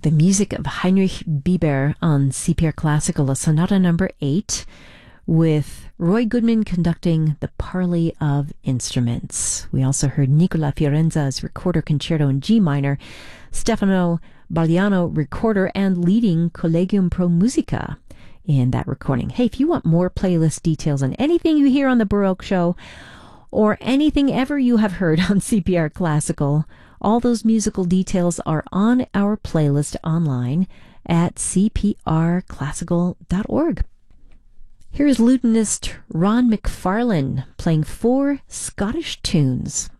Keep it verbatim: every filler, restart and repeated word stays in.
the music of Heinrich Bieber on C P R Classical, a sonata number eight, with Roy Goodman conducting the Parley of Instruments. We also heard Nicola Fiorenza's Recorder Concerto in G minor, Stefano Bagliano recorder and leading Collegium Pro Musica in that recording. Hey, if you want more playlist details on anything you hear on the Baroque Show, or anything ever you have heard on C P R Classical, all those musical details are on our playlist online at c p r classical dot org. Here's lutenist Ron McFarlane playing four Scottish tunes.